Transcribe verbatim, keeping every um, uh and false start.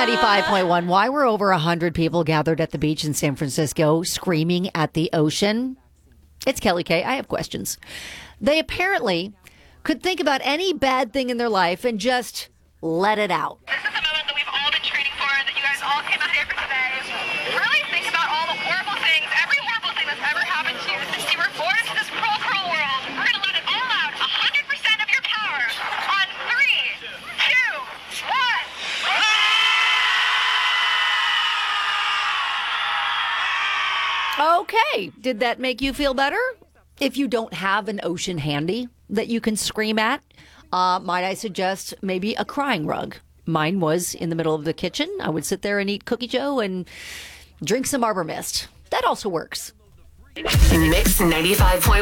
ninety-five point one. Why were over one hundred people gathered at the beach in San Francisco screaming at the ocean? It's Kelly Kay. I have questions. They apparently could think about any bad thing in their life and just let it out. This is the moment that we've all been training for, that you guys all came out here for today. Really think about all the horrible things, every horrible thing that's ever happened to you. Since you were born into this cruel, cruel world, we're going to let it all out, one hundred percent of your power. On three, two, one. Okay. Did that make you feel better? If you don't have an ocean handy that you can scream at, uh, might I suggest maybe a crying rug? Mine was in the middle of the kitchen. I would sit there and eat cookie dough and drink some Arbor Mist. That also works. Mix ninety-five point one.